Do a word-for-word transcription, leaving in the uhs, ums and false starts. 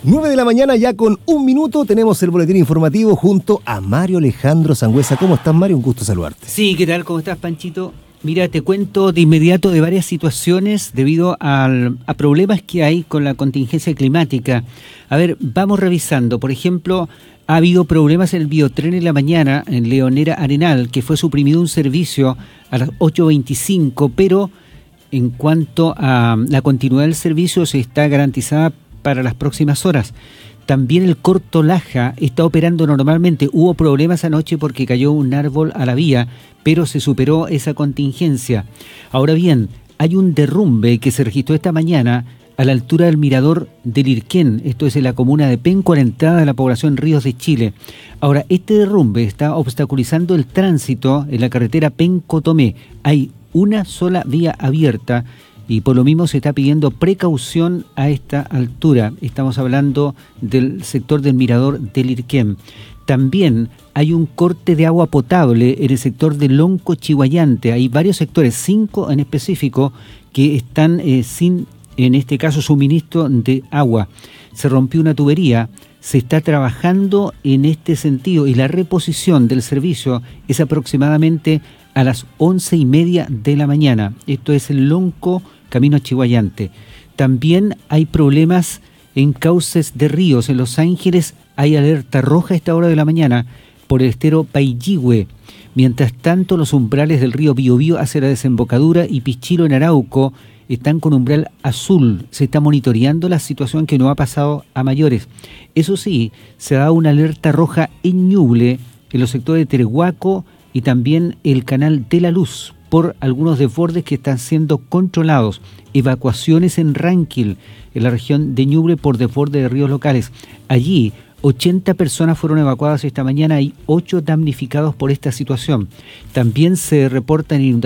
nueve de la mañana, ya con un minuto, tenemos el boletín informativo junto a Mario Alejandro Sangüesa. ¿Cómo estás, Mario? Un gusto saludarte. Sí, ¿qué tal? ¿Cómo estás, Panchito? Mira, te cuento de inmediato de varias situaciones debido al, a problemas que hay con la contingencia climática. A ver, vamos revisando. Por ejemplo, ha habido problemas en el Biotren en la mañana, en Leonera Arenal, que fue suprimido un servicio a las ocho veinticinco, pero en cuanto a la continuidad del servicio, se está garantizada para las próximas horas. También el Corto Laja está operando normalmente. Hubo problemas anoche porque cayó un árbol a la vía, pero se superó esa contingencia. Ahora bien, hay un derrumbe que se registró esta mañana a la altura del mirador del Irquén, esto es en la comuna de Penco, a la entrada de la población Ríos de Chile. Ahora, este derrumbe está obstaculizando el tránsito en la carretera Penco-Tomé. Hay una sola vía abierta y por lo mismo se está pidiendo precaución a esta altura. Estamos hablando del sector del mirador del Irquén. También hay un corte de agua potable en el sector de Lonco Chihuayante. Hay varios sectores, cinco en específico, que están eh, sin, en este caso, suministro de agua. Se rompió una tubería, se está trabajando en este sentido y la reposición del servicio es aproximadamente a las once y media de la mañana. Esto es el Lonco Camino a Chihuayante. También hay problemas en cauces de ríos. En Los Ángeles hay alerta roja a esta hora de la mañana por el estero Pailligüe. Mientras tanto, los umbrales del río Biobío hacia la desembocadura y Pichilo en Arauco están con umbral azul. Se está monitoreando la situación, que no ha pasado a mayores. Eso sí, se da una alerta roja en Ñuble, en los sectores de Terehuaco y también el Canal de la Luz, por algunos desbordes que están siendo controlados. Evacuaciones en Ranquil, en la región de Ñuble, por desborde de ríos locales. Allí, ochenta personas fueron evacuadas esta mañana y ocho damnificados por esta situación. También se reportan inundaciones